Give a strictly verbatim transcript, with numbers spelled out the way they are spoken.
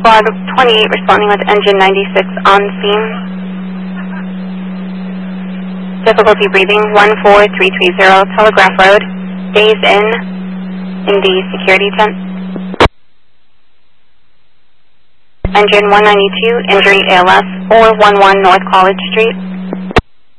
Squad twenty-eight responding with engine ninety-six on scene. Difficulty breathing one four three three zero Telegraph Road. Days in in the security tent. Engine one ninety-two, injury A L S four one one North College Street.